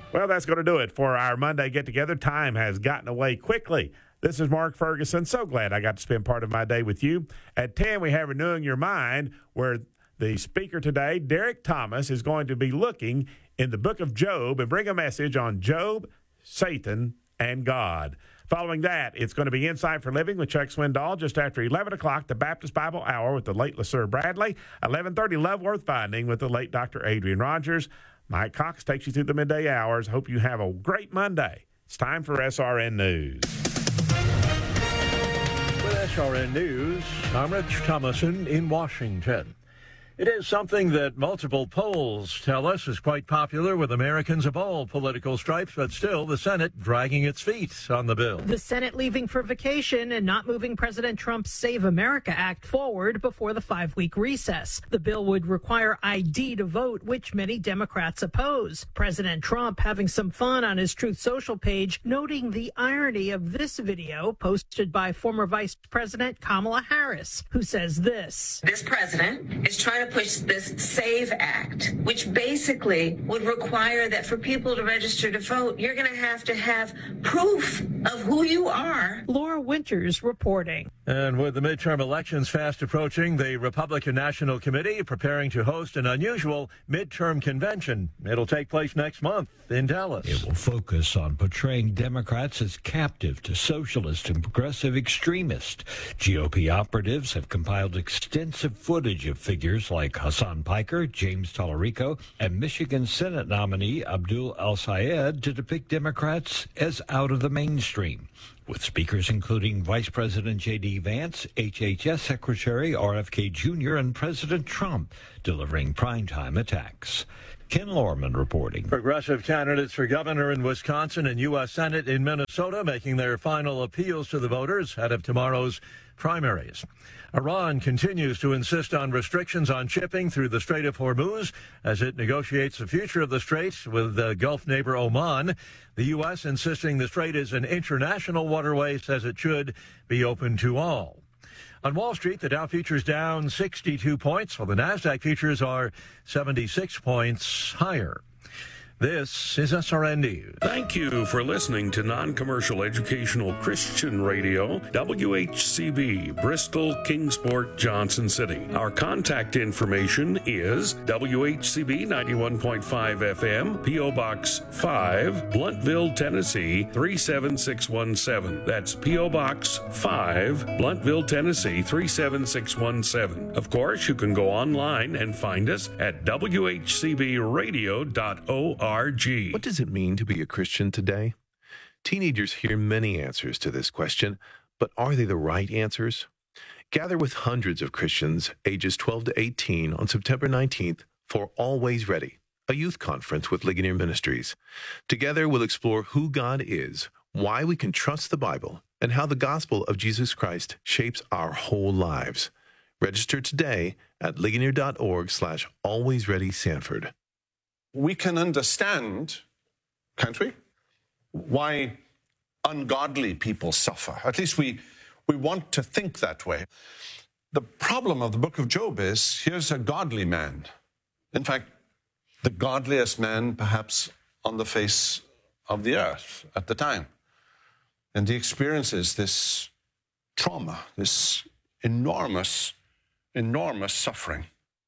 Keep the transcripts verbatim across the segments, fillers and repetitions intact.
Well, that's going to do it for our Monday get-together. Time has gotten away quickly. This is Mark Ferguson. So glad I got to spend part of my day with you. At ten, we have Renewing Your Mind, where the speaker today, Derek Thomas, is going to be looking in the book of Job and bring a message on Job, Satan, and God. Following that, it's going to be Insight for Living with Chuck Swindoll just after eleven o'clock, the Baptist Bible Hour with the late LeSueur Bradley, eleven thirty, Love Worth Finding with the late Doctor Adrian Rogers. Mike Cox takes you through the midday hours. Hope you have a great Monday. It's time for S R N News. With S R N News, I'm Rich Thomason in Washington. It is something that multiple polls tell us is quite popular with Americans of all political stripes, but still the Senate dragging its feet on the bill. The Senate leaving for vacation and not moving President Trump's Save America Act forward before the five-week recess. The bill would require I D to vote, which many Democrats oppose. President Trump having some fun on his Truth Social page, noting the irony of this video posted by former Vice President Kamala Harris, who says this. This president is trying to push this SAVE Act, which basically would require that for people to register to vote, you're going to have to have proof of who you are. Laura Winters reporting. And with the midterm elections fast approaching, the Republican National Committee preparing to host an unusual midterm convention. It'll take place next month in Dallas. It will focus on portraying Democrats as captive to socialist and progressive extremists. G O P operatives have compiled extensive footage of figures like Hassan Piker, James Tallarico, and Michigan Senate nominee Abdul El-Sayed to depict Democrats as out of the mainstream, with speakers including Vice President J D. Vance, H H S Secretary R F K Junior, and President Trump delivering primetime attacks. Ken Lorman reporting. Progressive candidates for governor in Wisconsin and U S. Senate in Minnesota making their final appeals to the voters ahead of tomorrow's primaries. Iran continues to insist on restrictions on shipping through the Strait of Hormuz as it negotiates the future of the strait with the Gulf neighbor Oman. The U S insisting the strait is an international waterway, says it should be open to all. On Wall Street, the Dow futures down sixty-two points, while the Nasdaq futures are seventy-six points higher. This is S R N News. Thank you for listening to Non-Commercial Educational Christian Radio, W H C B, Bristol, Kingsport, Johnson City. Our contact information is W H C B ninety-one point five F M, P O. Box five, Bluntville, Tennessee three seven six one seven. That's P O. Box five, Bluntville, Tennessee three seven six one seven. Of course, you can go online and find us at w h c b radio dot org. What does it mean to be a Christian today? Teenagers hear many answers to this question, but are they the right answers? Gather with hundreds of Christians ages twelve to eighteen on September nineteenth for Always Ready, a youth conference with Ligonier Ministries. Together, we'll explore who God is, why we can trust the Bible, and how the gospel of Jesus Christ shapes our whole lives. Register today at ligonier dot org slash always ready Sanford. We can understand, can't we, why ungodly people suffer. At least we, we want to think that way. The problem of the book of Job is, here's a godly man. In fact, the godliest man perhaps on the face of the earth at the time. And he experiences this trauma, this enormous, enormous suffering.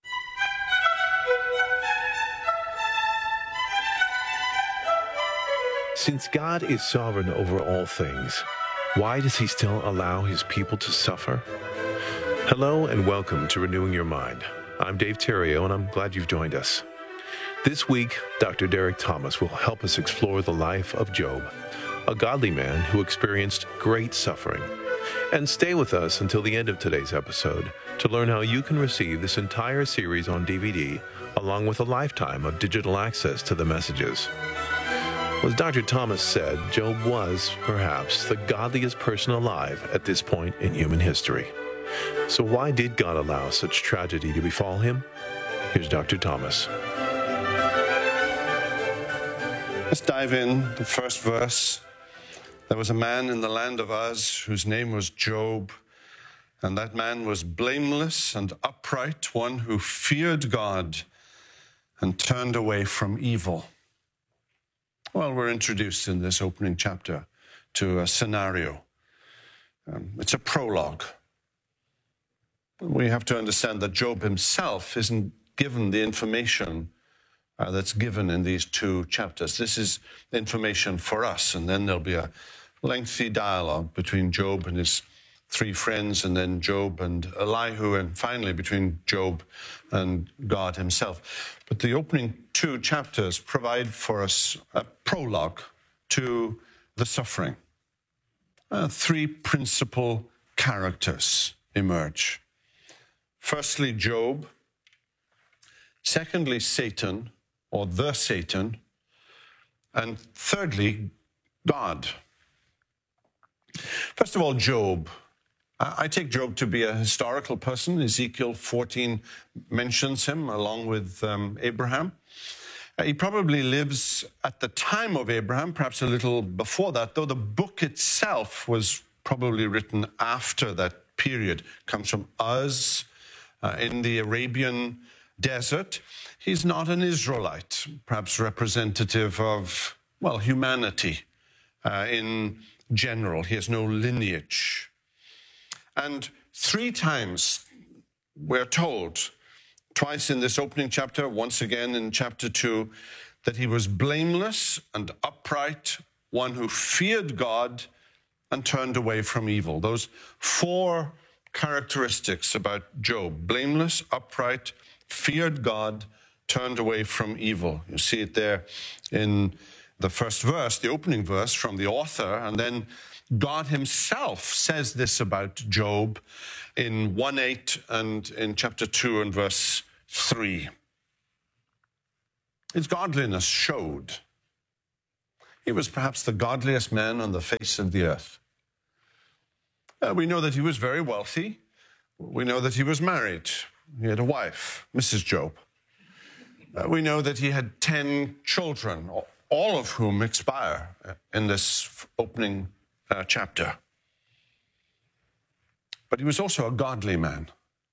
Since God is sovereign over all things, why does he still allow his people to suffer? Hello and welcome to Renewing Your Mind. I'm Dave Terrio, and I'm glad you've joined us. This week, Doctor Derek Thomas will help us explore the life of Job, a godly man who experienced great suffering. And stay with us until the end of today's episode to learn how you can receive this entire series on D V D, along with a lifetime of digital access to the messages. As Doctor Thomas said, Job was, perhaps, the godliest person alive at this point in human history. So why did God allow such tragedy to befall him? Here's Doctor Thomas. Let's dive in. The first verse. There was a man in the land of Uz whose name was Job, and that man was blameless and upright, one who feared God and turned away from evil. Well, we're introduced in this opening chapter to a scenario. Um, it's a prologue. We have to understand that Job himself isn't given the information uh, that's given in these two chapters. This is information for us, and then there'll be a lengthy dialogue between Job and his three friends, and then Job and Elihu, and finally between Job and God himself. But the opening two chapters provide for us a prologue to the suffering. Uh, three principal characters emerge. Firstly, Job. Secondly, Satan, or the Satan. And thirdly, God. First of all, Job. I take Job to be a historical person. Ezekiel fourteen mentions him along with um, Abraham. Uh, he probably lives at the time of Abraham, perhaps a little before that, though the book itself was probably written after that period. It comes from Uz uh, in the Arabian desert. He's not an Israelite, perhaps representative of, well, humanity uh, in general. He has no lineage. And three times we're told, twice in this opening chapter, once again in chapter two, that he was blameless and upright, one who feared God and turned away from evil. Those four characteristics about Job: blameless, upright, feared God, turned away from evil. You see it there in the first verse, the opening verse from the author, and then God himself says this about Job in one eight and in chapter two and verse three. His godliness showed. He was perhaps the godliest man on the face of the earth. Uh, we know that he was very wealthy. We know that he was married. He had a wife, Missus Job. Uh, we know that he had ten children, all of whom expire in this opening Uh, chapter. But he was also a godly man.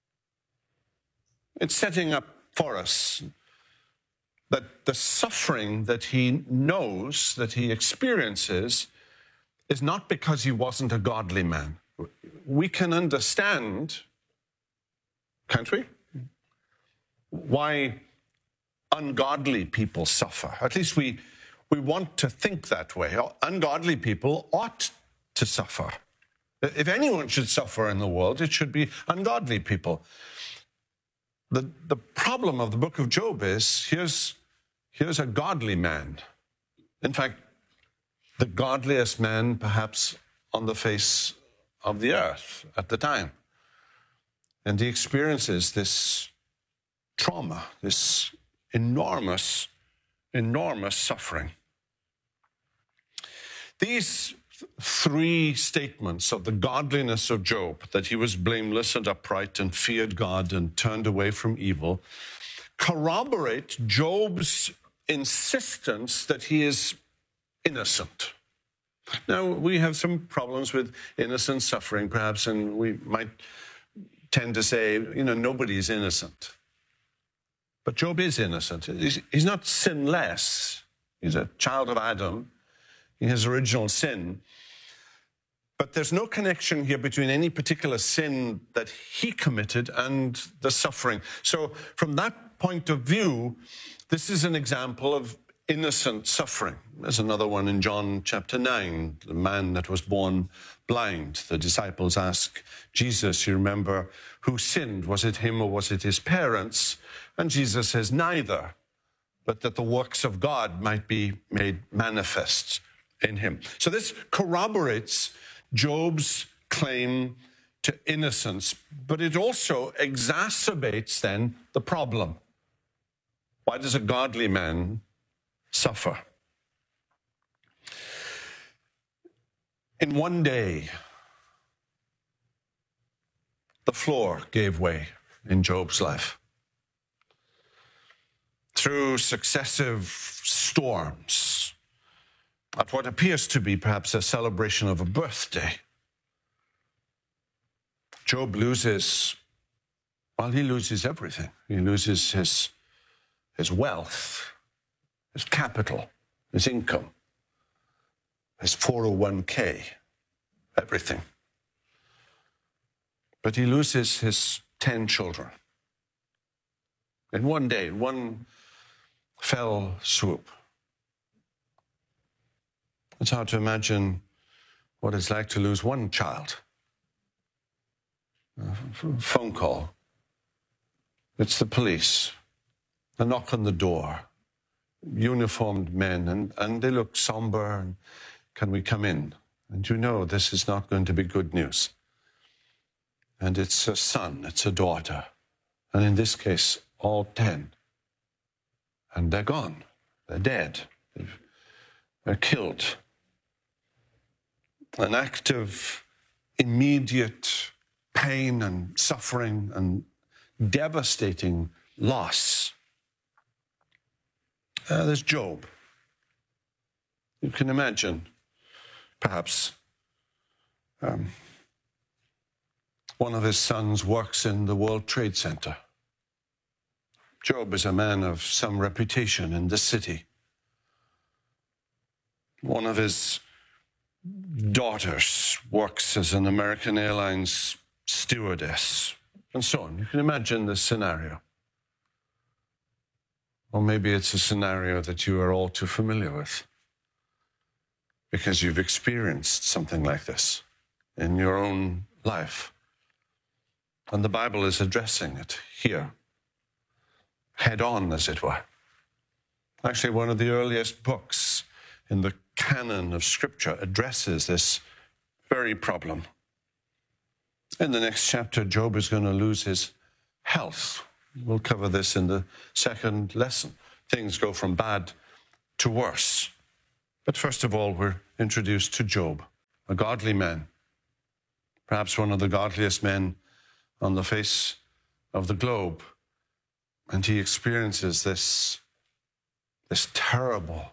It's setting up for us that the suffering that he knows, that he experiences, is not because he wasn't a godly man. We can understand, can't we, why ungodly people suffer. At least we, we want to think that way. Ungodly people ought to suffer. If anyone should suffer in the world, it should be ungodly people. The, the problem of the book of Job is, here's, here's a godly man. In fact, the godliest man perhaps on the face of the earth at the time. And he experiences this trauma, this enormous, enormous suffering. These three statements of the godliness of Job, that he was blameless and upright and feared God and turned away from evil, corroborate Job's insistence that he is innocent. Now, we have some problems with innocent suffering, perhaps, and we might tend to say, you know, nobody is innocent. But Job is innocent. He's, he's not sinless. He's a child of Adam in his original sin. But there's no connection here between any particular sin that he committed and the suffering. So from that point of view, this is an example of innocent suffering. There's another one in John chapter nine, the man that was born blind. The disciples ask Jesus, you remember, who sinned? Was it him or was it his parents? And Jesus says, neither, but that the works of God might be made manifest in him. So this corroborates Job's claim to innocence, but it also exacerbates then the problem. Why does a godly man suffer? In one day, the floor gave way in Job's life. Through successive storms, at what appears to be perhaps a celebration of a birthday, Job loses, well, he loses everything. He loses his, his wealth, his capital, his income. his four oh one k, everything. But he loses his ten children in one day, in one fell swoop. It's hard to imagine what it's like to lose one child. A phone call. It's the police. A knock on the door. Uniformed men, and, and they look somber. And, can we come in? And you know this is not going to be good news. And it's a son, it's a daughter. And in this case, all ten. And they're gone. They're dead. They're killed. An act of immediate pain and suffering and devastating loss. Uh, there's Job. You can imagine, perhaps, um, one of his sons works in the World Trade Center. Job is a man of some reputation in this city. One of his daughters works as an American Airlines stewardess, and so on. You can imagine this scenario. Or maybe it's a scenario that you are all too familiar with because you've experienced something like this in your own life. And the Bible is addressing it here, head on, as it were. Actually, one of the earliest books in the canon of Scripture addresses this very problem. In the next chapter, Job is going to lose his health. We'll cover this in the second lesson. Things go from bad to worse. But first of all, we're introduced to Job, a godly man, perhaps one of the godliest men on the face of the globe. And he experiences this, this terrible,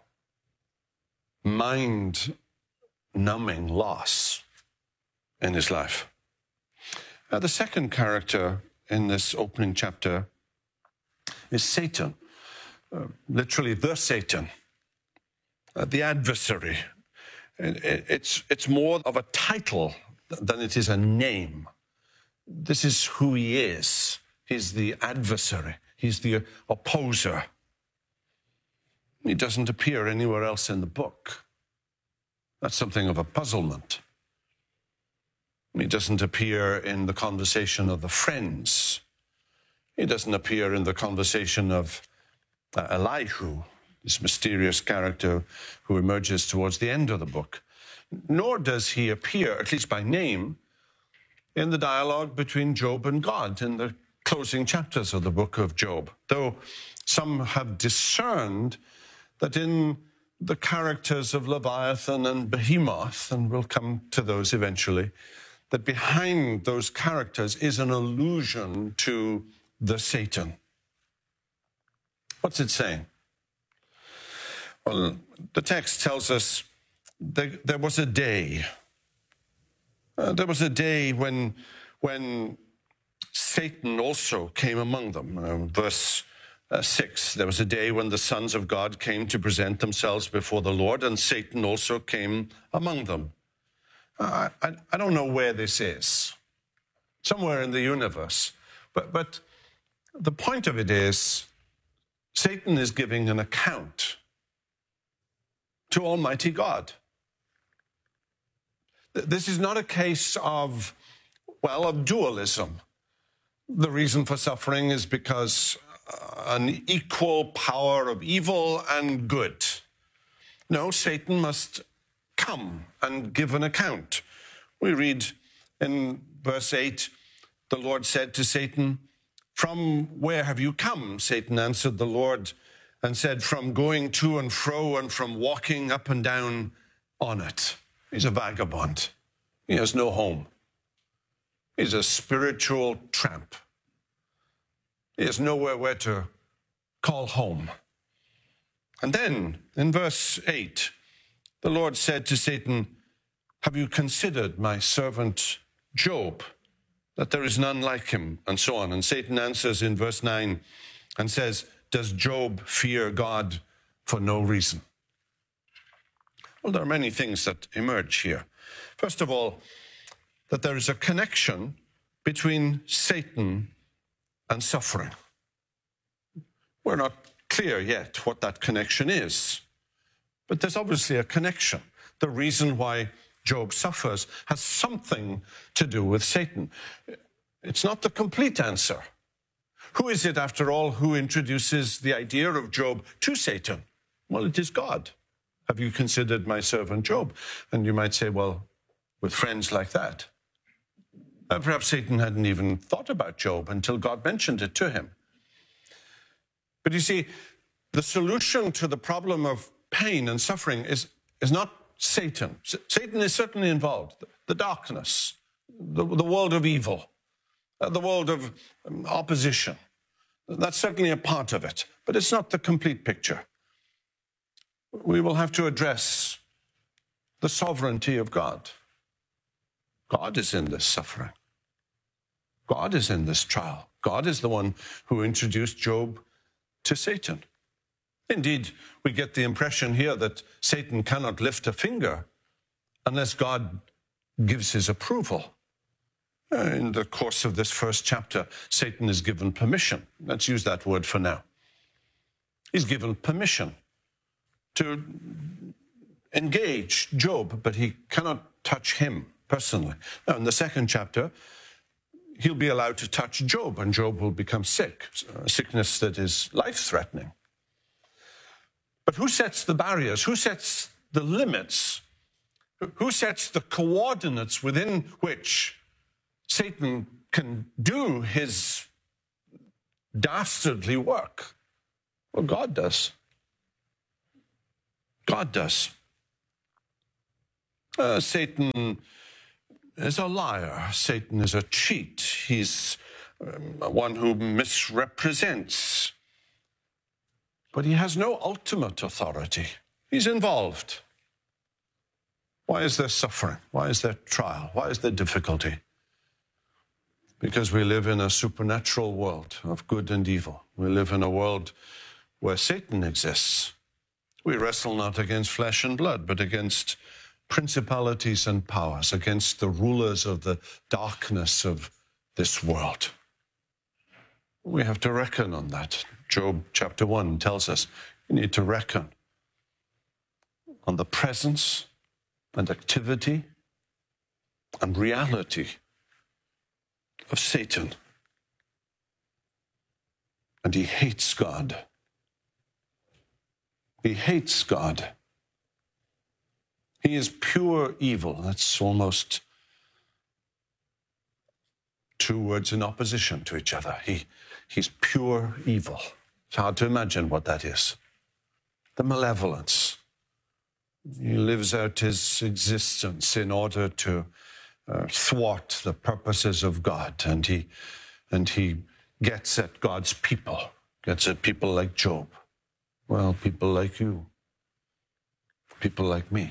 mind-numbing loss in his life. Now, the second character in this opening chapter is Satan, uh, literally the Satan, uh, the adversary. It, it, it's, it's more of a title than it is a name. This is who he is. He's the adversary. He's the opposer. He doesn't appear anywhere else in the book. That's something of a puzzlement. He doesn't appear in the conversation of the friends. He doesn't appear in the conversation of uh, Elihu, this mysterious character who emerges towards the end of the book. Nor does he appear, at least by name, in the dialogue between Job and God in the closing chapters of the book of Job, though some have discerned that in the characters of Leviathan and Behemoth, and we'll come to those eventually, that behind those characters is an allusion to the Satan. What's it saying? Well, the text tells us there, there was a day. Uh, there was a day when, when Satan also came among them. Uh, verse uh, six, there was a day when the sons of God came to present themselves before the Lord, and Satan also came among them. Uh, I, I don't know where this is, somewhere in the universe. But, but the point of it is, Satan is giving an account to Almighty God. This is not a case of, well, of dualism. The reason for suffering is because an equal power of evil and good. No, Satan must come and give an account. We read in verse eight, the Lord said to Satan, "From where have you come?" Satan answered the Lord and said, "From going to and fro and from walking up and down on it." He's a vagabond. He has no home. He's a spiritual tramp. He has nowhere where to call home. And then in verse eight, the Lord said to Satan, "Have you considered my servant Job, that there is none like him?" And so on. And Satan answers in verse nine and says, "Does Job fear God for no reason?" Well, there are many things that emerge here. First of all, that there is a connection between Satan and suffering. We're not clear yet what that connection is, but there's obviously a connection. The reason why Job suffers has something to do with Satan. It's not the complete answer. Who is it, after all, who introduces the idea of Job to Satan? Well, it is God. Have you considered my servant Job? And you might say, well, with friends like that. Uh, perhaps Satan hadn't even thought about Job until God mentioned it to him. But you see, the solution to the problem of pain and suffering is, is not Satan. S- Satan is certainly involved. The, the darkness, the, the world of evil, uh, the world of um, opposition. That's certainly a part of it, but it's not the complete picture. We will have to address the sovereignty of God. God is in this suffering. God is in this trial. God is the one who introduced Job to Satan. Indeed, we get the impression here that Satan cannot lift a finger unless God gives his approval. In the course of this first chapter, Satan is given permission. Let's use that word for now. He's given permission to engage Job, but he cannot touch him personally. Now, in the second chapter, he'll be allowed to touch Job, and Job will become sick, a sickness that is life-threatening. But who sets the barriers? Who sets the limits? Who sets the coordinates within which Satan can do his dastardly work? Well, God does. God does. Uh, Satan is a liar. Satan is a cheat. He's um, one who misrepresents. But he has no ultimate authority. He's involved. Why is there suffering? Why is there trial? Why is there difficulty? Because we live in a supernatural world of good and evil. We live in a world where Satan exists. We wrestle not against flesh and blood, but against principalities and powers, against the rulers of the darkness of this world. We have to reckon on that. Job chapter one tells us you need to reckon on the presence and activity and reality of Satan. And he hates God. He hates God. He is pure evil. That's almost two words in opposition to each other. He, he's pure evil. It's hard to imagine what that is. The malevolence. He lives out his existence in order to uh, thwart the purposes of God, and he and he gets at God's people, gets at people like Job. Well, people like you, people like me.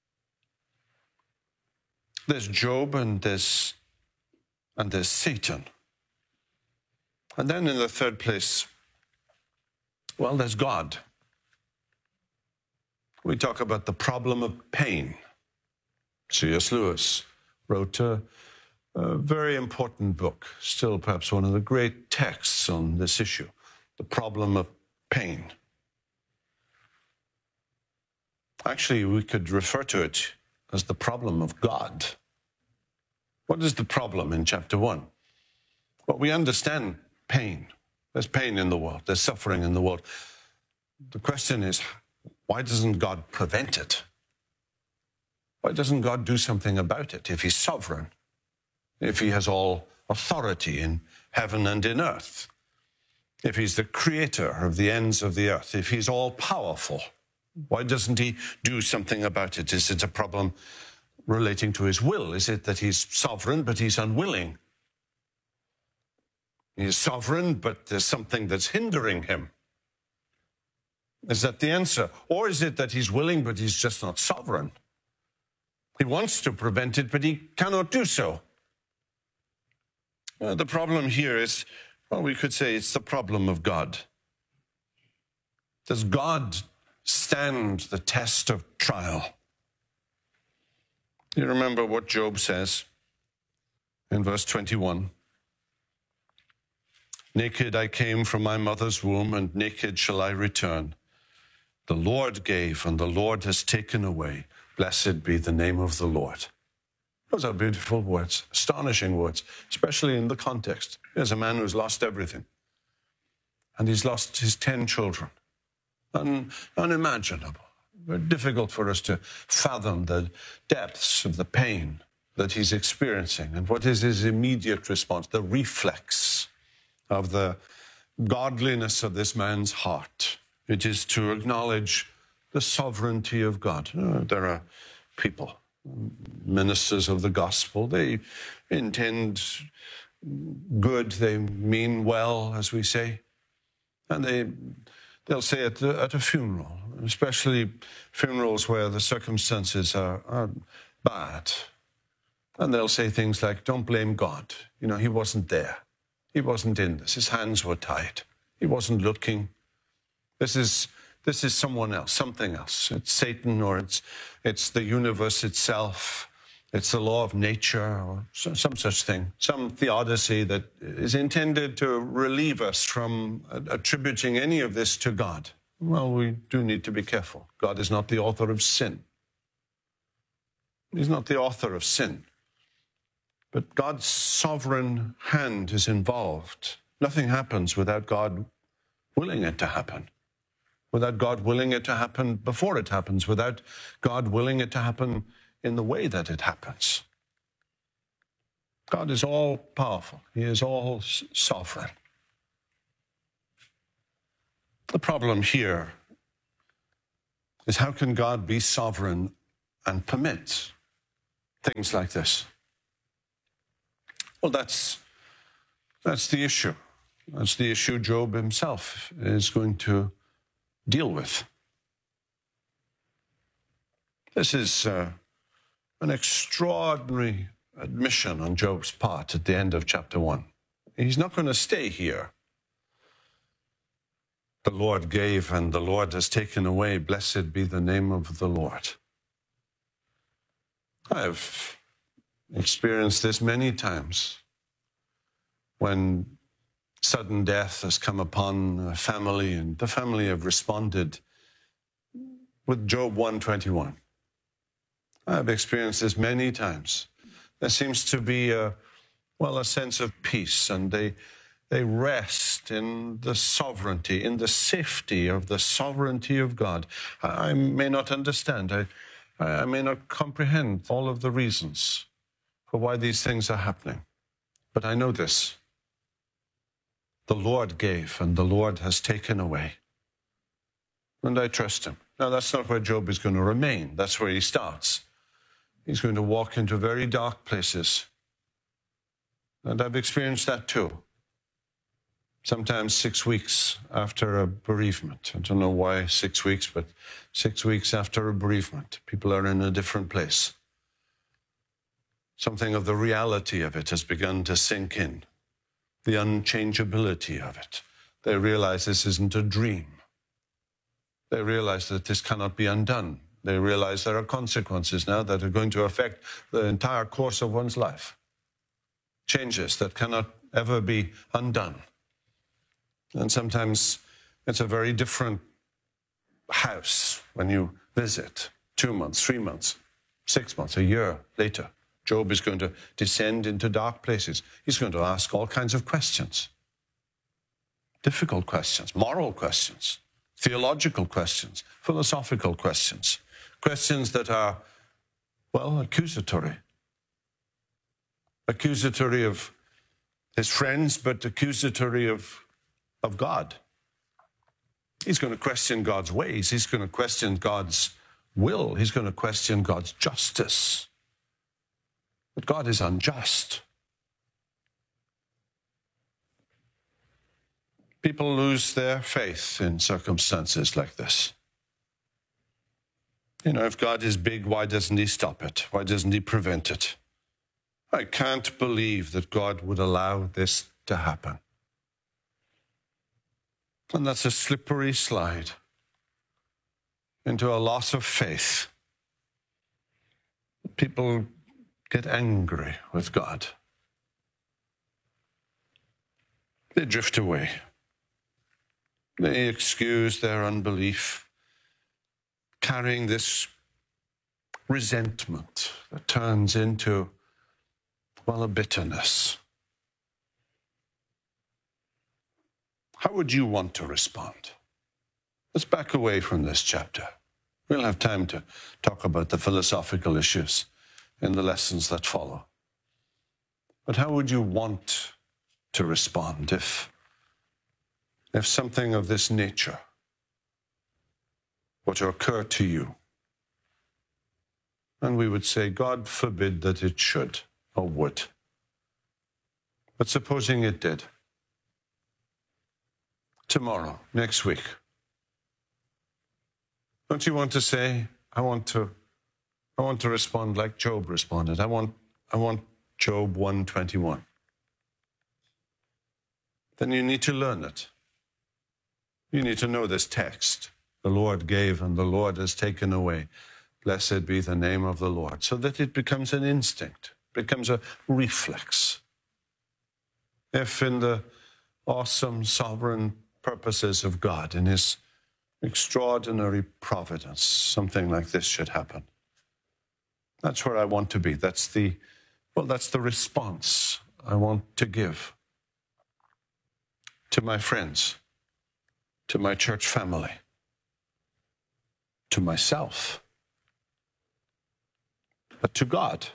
There's Job and there's and there's Satan. And then in the third place, well, there's God. We talk about the problem of pain. C S Lewis wrote a, a very important book, still perhaps one of the great texts on this issue, the problem of pain. Actually, we could refer to it as the problem of God. What is the problem in chapter one? Well, we understand pain. There's pain in the world. There's suffering in the world. The question is, why doesn't God prevent it? Why doesn't God do something about it if he's sovereign? If he has all authority in heaven and in earth? If he's the creator of the ends of the earth? If he's all powerful? Why doesn't he do something about it? Is it a problem relating to his will? Is it that he's sovereign, but he's unwilling? He's sovereign, but there's something that's hindering him. Is that the answer? Or is it that he's willing, but he's just not sovereign? He wants to prevent it, but he cannot do so. Well, the problem here is, well, we could say it's the problem of God. Does God stand the test of trial? You remember what Job says in verse twenty-one. Naked I came from my mother's womb, and naked shall I return. The Lord gave, and the Lord has taken away. Blessed be the name of the Lord. Those are beautiful words, astonishing words, especially in the context. There's a man who's lost everything, and he's lost his ten children. Un- unimaginable. Very difficult for us to fathom the depths of the pain that he's experiencing. And what is his immediate response? The reflex of the godliness of this man's heart. It is to acknowledge the sovereignty of God. Uh, there are people, ministers of the gospel, they intend good, they mean well, as we say, and they, they'll say at, the, at a funeral, especially funerals where the circumstances are, are bad, and they'll say things like, don't blame God. You know, he wasn't there. He wasn't in this. His hands were tied. He wasn't looking. This is this is someone else, something else. It's Satan, or it's it's the universe itself. It's the law of nature, or some such thing. Some theodicy that is intended to relieve us from attributing any of this to God. Well, we do need to be careful. God is not the author of sin. He's not the author of sin. But God's sovereign hand is involved. Nothing happens without God willing it to happen. Without God willing it to happen before it happens. Without God willing it to happen in the way that it happens. God is all powerful. He is all sovereign. The problem here is, how can God be sovereign and permit things like this? Well, that's, that's the issue. That's the issue Job himself is going to deal with. This is uh, an extraordinary admission on Job's part at the end of chapter one. He's not going to stay here. The Lord gave, and the Lord has taken away. Blessed be the name of the Lord. I've experienced this many times when sudden death has come upon a family, and the family have responded with Job one twenty-one. I've experienced this many times. There seems to be a, well, a sense of peace, and they they rest in the sovereignty, in the safety of the sovereignty of God. I, I may not understand, I, I may not comprehend all of the reasons for why these things are happening, but I know this. The Lord gave, and the Lord has taken away. And I trust him. Now, that's not where Job is going to remain. That's where he starts. He's going to walk into very dark places. And I've experienced that too. Sometimes six weeks after a bereavement. I don't know why six weeks, but six weeks after a bereavement, people are in a different place. Something of the reality of it has begun to sink in. The unchangeability of it. They realize this isn't a dream. They realize that this cannot be undone. They realize there are consequences now that are going to affect the entire course of one's life. Changes that cannot ever be undone. And sometimes it's a very different house when you visit two months, three months, six months, a year later. Job is going to descend into dark places. He's going to ask all kinds of questions. Difficult questions, moral questions, theological questions, philosophical questions. Questions that are, well, accusatory. Accusatory of his friends, but accusatory of, of God. He's going to question God's ways. He's going to question God's will. He's going to question God's justice. But God is unjust. People lose their faith in circumstances like this. You know, if God is big, why doesn't he stop it? Why doesn't he prevent it? I can't believe that God would allow this to happen. And that's a slippery slide into a loss of faith. people get angry with God. They drift away. They excuse their unbelief, carrying this resentment that turns into, well, a bitterness. How would you want to respond? Let's back away from this chapter. We'll have time to talk about the philosophical issues in the lessons that follow. But how would you want to respond if, if something of this nature were to occur to you? And we would say, God forbid that it should or would. But supposing it did, tomorrow, next week, don't you want to say, I want to, I want to respond like Job responded. I want, I want Job one twenty-one. Then you need to learn it. You need to know this text. The Lord gave and the Lord has taken away. Blessed be the name of the Lord. So that it becomes an instinct, becomes a reflex. If in the awesome sovereign purposes of God, in his extraordinary providence, something like this should happen. That's where I want to be. That's the, well, that's the response I want to give to my friends, to my church family, to myself, but to God,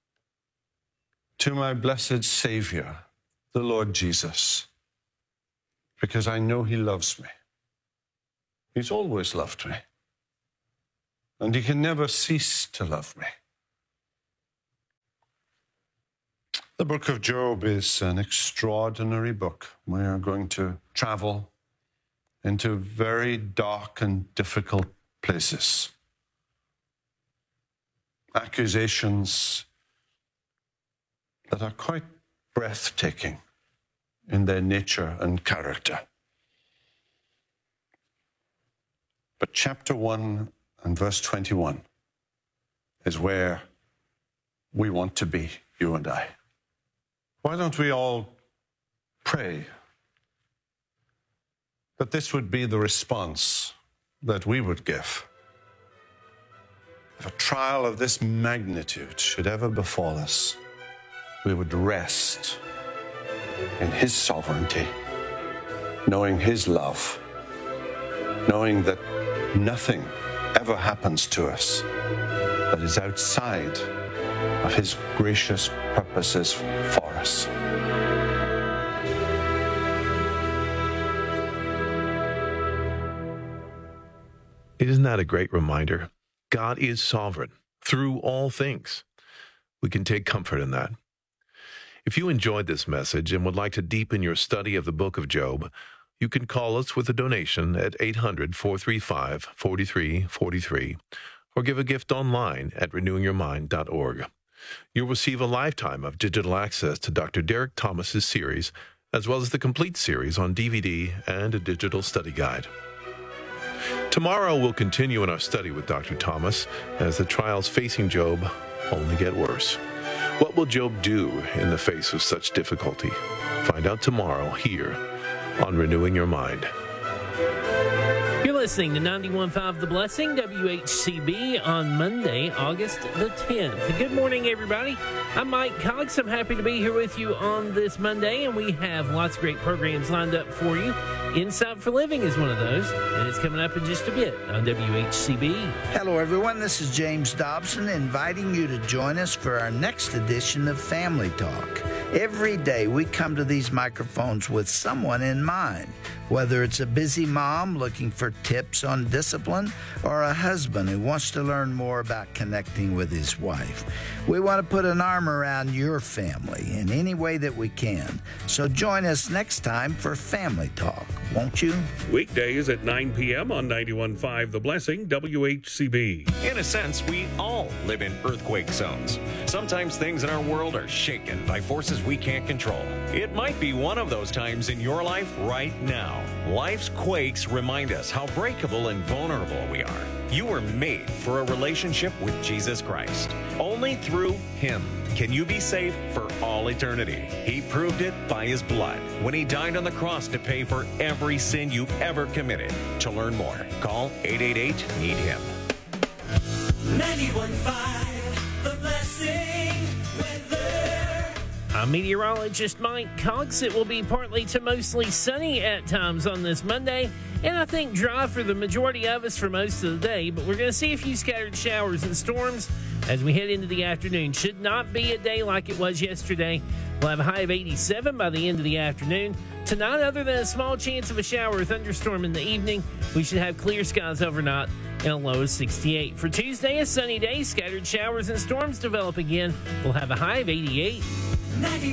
to my blessed Savior, the Lord Jesus, because I know he loves me. He's always loved me. And he can never cease to love me. The book of Job is an extraordinary book. We are going to travel into very dark and difficult places. Accusations that are quite breathtaking in their nature and character. But chapter one and verse twenty-one is where we want to be, you and I. Why don't we all pray that this would be the response that we would give if a trial of this magnitude should ever befall us? We would rest in his sovereignty, knowing his love, knowing that nothing ever happens to us that is outside of his gracious purposes for us. Isn't that a great reminder? God is sovereign through all things. We can take comfort in that. If you enjoyed this message and would like to deepen your study of the book of Job, you can call us with a donation at eight hundred, four three five, four three four three or give a gift online at renewing your mind dot org. You'll receive a lifetime of digital access to Doctor Derek Thomas's series, as well as the complete series on D V D and a digital study guide. Tomorrow we'll continue in our study with Doctor Thomas as the trials facing Job only get worse. What will Job do in the face of such difficulty? Find out tomorrow here on Renewing Your Mind. You're listening to ninety-one point five The Blessing, W H C B, on Monday, August the tenth. Good morning, everybody. I'm Mike Cox. I'm happy to be here with you on this Monday, and we have lots of great programs lined up for you. Insight for Living is one of those, and it's coming up in just a bit on W H C B. Hello, everyone. This is James Dobson, inviting you to join us for our next edition of Family Talk. Every day we come to these microphones with someone in mind, whether it's a busy mom looking for tips on discipline or a husband who wants to learn more about connecting with his wife. We want to put an arm around your family in any way that we can. So join us next time for Family Talk, won't you? Weekdays at nine p.m. on ninety-one point five The Blessing, W H C B. In a sense, we all live in earthquake zones. Sometimes things in our world are shaken by forces we can't control. It might be one of those times in your life right now. Life's quakes remind us how breakable and vulnerable we are. You were made for a relationship with Jesus Christ. Only through Him can you be safe for all eternity. He proved it by His blood when He died on the cross to pay for every sin you've ever committed. To learn more, call eight eight eight, need him. ninety-one point five The Blessing weather. I'm meteorologist Mike Cox. It will be partly to mostly sunny at times on this Monday, and I think dry for the majority of us for most of the day, but we're going to see a few scattered showers and storms as we head into the afternoon. Should not be a day like it was yesterday. We'll have a high of eighty-seven by the end of the afternoon. Tonight, other than a small chance of a shower or thunderstorm in the evening, we should have clear skies overnight and a low of sixty-eight. For Tuesday, a sunny day, scattered showers and storms develop again. We'll have a high of eighty-eight.